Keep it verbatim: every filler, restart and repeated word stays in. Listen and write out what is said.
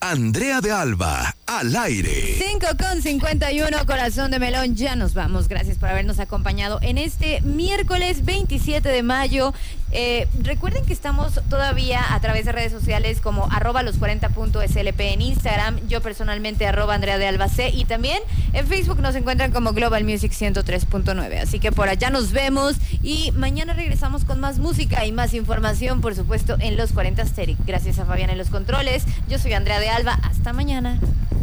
Andrea de Alba, al aire. cinco con cincuenta y uno, corazón de melón, ya nos vamos. Gracias por habernos acompañado en este miércoles veintisiete de mayo. Eh, recuerden que estamos todavía a través de redes sociales como arroba los cuarenta punto slp en Instagram, yo personalmente arroba Andrea de Alba C, y también en Facebook nos encuentran como Global Music ciento tres punto nueve. Así que por allá nos vemos y mañana regresamos con más música y más información, por supuesto, en Los cuarenta Asterix. Gracias a Fabián en los controles. Yo soy Andrea de Alba. Hasta mañana.